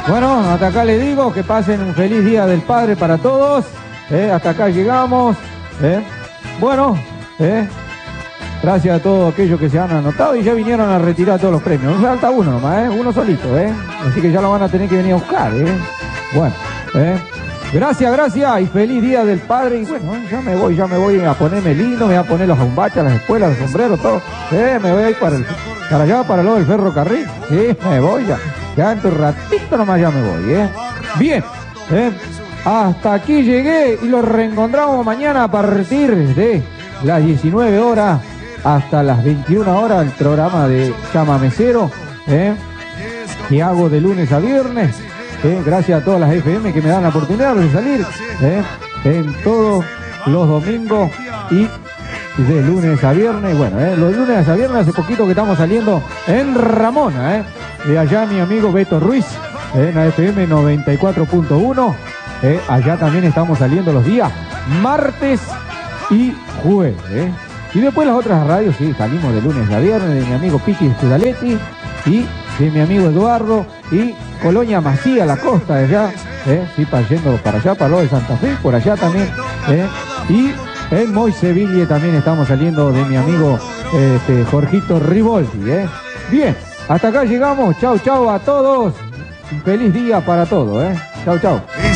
Bueno, hasta acá les digo que pasen un feliz Día del Padre para todos. Hasta acá llegamos. Bueno, gracias a todos aquellos que se han anotado y ya vinieron a retirar todos los premios. No falta uno nomás, uno solito, así que ya lo van a tener que venir a buscar, Bueno, gracias y feliz Día del Padre. Y bueno, ya me voy a ponerme lindo, me voy a poner los bombachas, las espuelas, los sombreros, todo. Me voy a ir para allá, para lo del ferrocarril. Me voy ya. Ya en un ratito nomás ya me voy, Bien, hasta aquí llegué y lo reencontramos mañana a partir de las 19 horas hasta las 21 horas, el programa de Llámame Cero, que hago de lunes a viernes. Gracias a todas las FM que me dan la oportunidad de salir en todos los domingos y de lunes a viernes. Bueno, los lunes a viernes hace poquito que estamos saliendo en Ramona, de allá mi amigo Beto Ruiz, en la FM 94.1. Allá también estamos saliendo los días martes y jueves. Y después las otras radios, sí, salimos de lunes a viernes, de mi amigo Piqui Studaletti y de mi amigo Eduardo y Colonia Macía, la costa de allá, sí, yendo para allá, para lo de Santa Fe, por allá también, y en Moiseville también estamos saliendo de mi amigo Jorgito Riboldi, Bien, hasta acá llegamos, chau a todos, un feliz día para todos, chau.